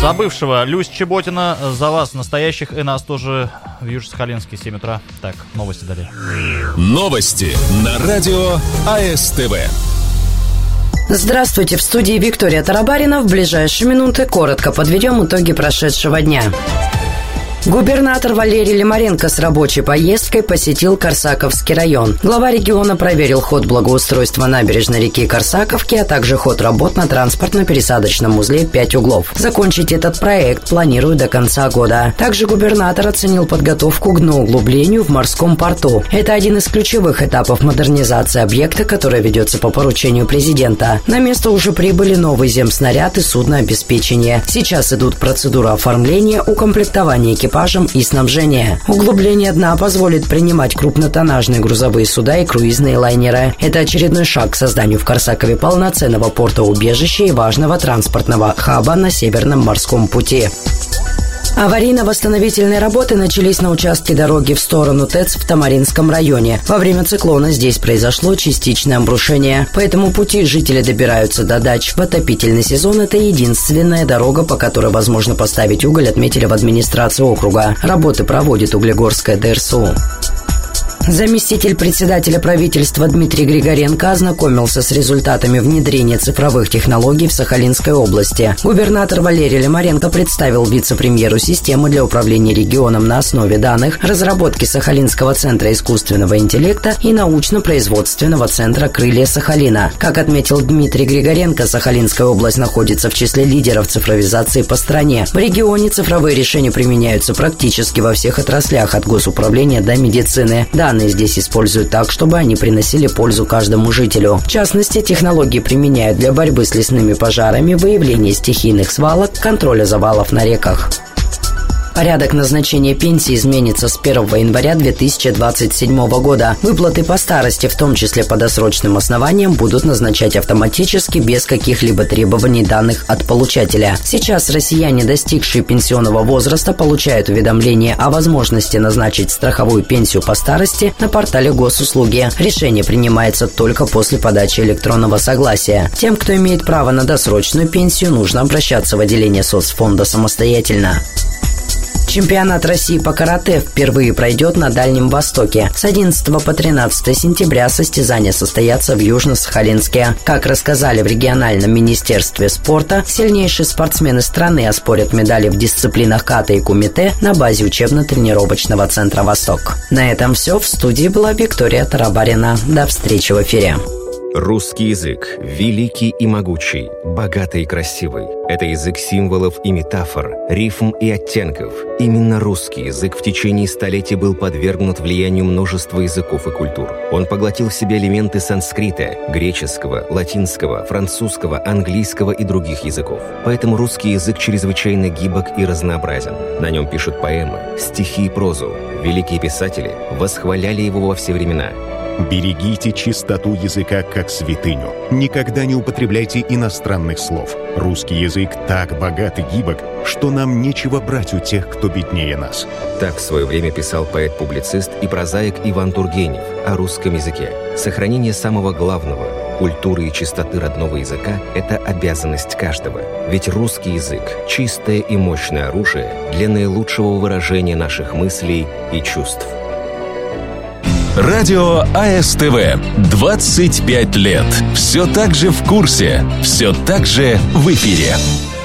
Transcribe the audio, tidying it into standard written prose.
За бывшего Люсь Чеботина, за вас настоящих и нас тоже в Южно-Сахалинске 7 утра. Так, новости далее. Новости на радио АСТВ. Здравствуйте, в студии Виктория Тарабарина. В ближайшие минуты коротко подведем итоги прошедшего дня. Губернатор Валерий Лимаренко с рабочей поездкой посетил Корсаковский район. Глава региона проверил ход благоустройства набережной реки Корсаковки, а также ход работ на транспортно-пересадочном узле 5 углов. Закончить этот проект планируют до конца года. Также губернатор оценил подготовку к дноуглублению в морском порту. Это один из ключевых этапов модернизации объекта, которая ведется по поручению президента. На место уже прибыли новый земснаряд и суднообеспечение. Сейчас идут процедуры оформления, укомплектования экипажем и снабжения. Углубление дна позволит принимать крупнотоннажные грузовые суда и круизные лайнеры. Это очередной шаг к созданию в Корсакове полноценного порта-убежища и важного транспортного хаба на Северном морском пути. Аварийно-восстановительные работы начались на участке дороги в сторону ТЭЦ в Тамаринском районе. Во время циклона здесь произошло частичное обрушение. По этому пути жители добираются до дач. В отопительный сезон это единственная дорога, по которой возможно поставить уголь, отметили в администрации округа. Работы проводит Углегорская ДРСУ. Заместитель председателя правительства Дмитрий Григоренко ознакомился с результатами внедрения цифровых технологий в Сахалинской области. Губернатор Валерий Лимаренко представил вице-премьеру системы для управления регионом на основе данных, разработки Сахалинского центра искусственного интеллекта и научно-производственного центра «Крылья Сахалина». Как отметил Дмитрий Григоренко, Сахалинская область находится в числе лидеров цифровизации по стране. В регионе цифровые решения применяются практически во всех отраслях, от госуправления до медицины. Данные здесь используют так, чтобы они приносили пользу каждому жителю. В частности, технологии применяют для борьбы с лесными пожарами, выявления стихийных свалок, контроля завалов на реках. Порядок назначения пенсии изменится с 1 января 2027 года. Выплаты по старости, в том числе по досрочным основаниям, будут назначать автоматически, без каких-либо требований данных от получателя. Сейчас россияне, достигшие пенсионного возраста, получают уведомление о возможности назначить страховую пенсию по старости на портале госуслуги. Решение принимается только после подачи электронного согласия. Тем, кто имеет право на досрочную пенсию, нужно обращаться в отделение соцфонда самостоятельно. Чемпионат России по карате впервые пройдет на Дальнем Востоке. С 11 по 13 сентября состязания состоятся в Южно-Сахалинске. Как рассказали в региональном министерстве спорта, сильнейшие спортсмены страны оспорят медали в дисциплинах ката и кумите на базе учебно-тренировочного центра «Восток». На этом все. В студии была Виктория Тарабарина. До встречи в эфире. Русский язык – великий и могучий, богатый и красивый. Это язык символов и метафор, рифм и оттенков. Именно русский язык в течение столетий был подвергнут влиянию множества языков и культур. Он поглотил в себя элементы санскрита, греческого, латинского, французского, английского и других языков. Поэтому русский язык чрезвычайно гибок и разнообразен. На нем пишут поэмы, стихи и прозу. Великие писатели восхваляли его во все времена. Берегите чистоту языка как святыню. Никогда не употребляйте иностранных слов. Русский язык так богат и гибок, что нам нечего брать у тех, кто беднее нас. Так в свое время писал поэт-публицист и прозаик Иван Тургенев о русском языке. Сохранение самого главного – культуры и чистоты родного языка – это обязанность каждого. Ведь русский язык – чистое и мощное оружие для наилучшего выражения наших мыслей и чувств. Радио АСТВ. 25 лет. Все так же в курсе. Все так же в эфире.